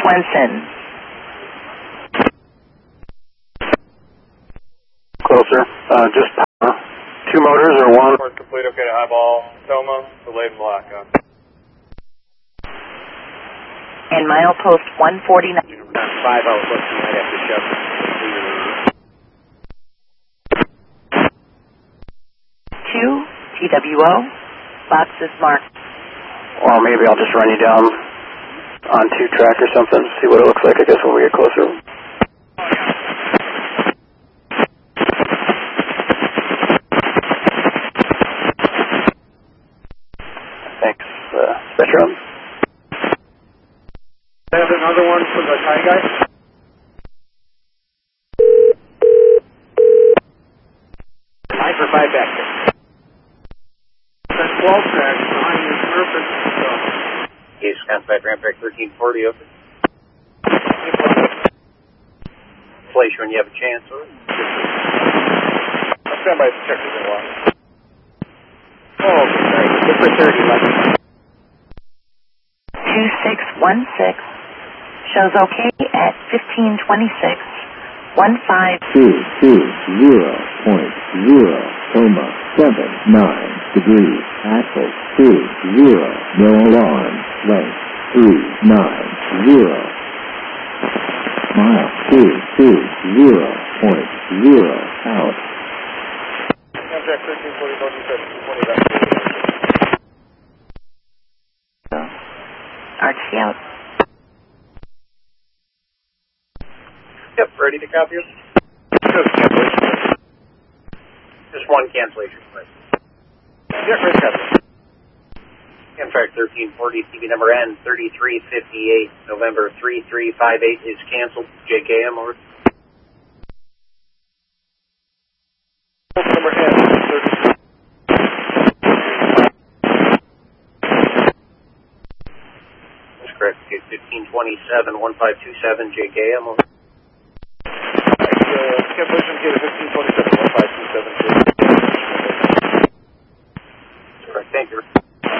Swenson. Closer. Just power. 2 motors or 1? Report complete. Okay to highball. Toma, delayed and black. And milepost 149. 5 out. Looks you might have to shove. TWO, boxes marked. Or maybe I'll just run you down on 2 track or something, see what it looks like, I guess, when we get closer. Thanks, Spectrum. I have another one for the Thai guy. High for 5 back there. 12 track behind your surface. Case contact ramp track 1340 open. Flash when you have a chance. I'll stand by the checkers in a while. Oh, okay, sorry. Good for 30, left. 2616 shows okay at 1526. 220.0, Toma, 79 degrees, axle 20, no alarm, length 390, mile 220.0, out. Contract 1340, don't you said 220 back. RT out. Yep, ready to copy you? Just 1 cancellation, right? Yep, ready to copy. Amtrak 1340, TV number N3358, November 3358 is canceled. JKM, over. Number N33. That's correct. 1527, 1527, JKM, over. Cancellation gate 1527, 1527. That's correct, thank you.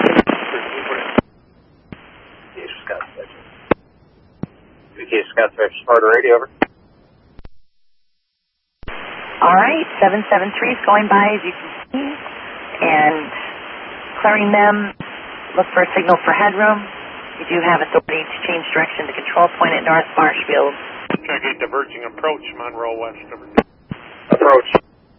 Case Scott Fletcher. Case Scott Fletcher, Sparta Radio, over. All right, 773 is going by, as you can see, and clearing them. Look for a signal for headroom. You do have authority to change direction to control point at North Marshfield. Track 8 diverging approach, Monroe West. Approach.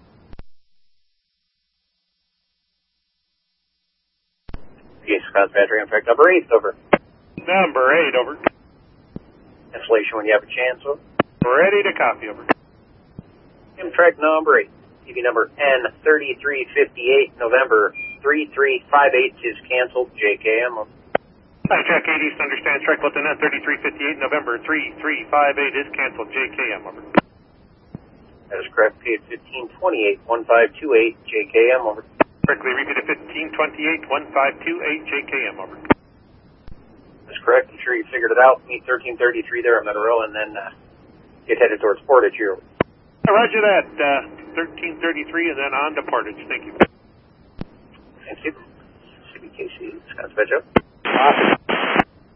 Case Scott Fletcher, Amtrak number 8, over. Number 8, over. Cancellation when you have a chance, over. Ready to copy, over. Amtrak number 8, TV number N3358, November 3358 is canceled. JKM, over. Track 8 East understands. Track Lieutenant 3358, November 3358 is canceled. JKM, over. That is correct. Paid 1528, 1528, JKM, over. Correctly repeated 1528, 1528, JKM, over. That's correct. I'm sure you figured it out. Meet 1333 there at Metro, and then get headed towards Portage here. Roger that. 1333 and then on to Portage. Thank you. Thank you. CBKC, Scott Spedjo. Awesome.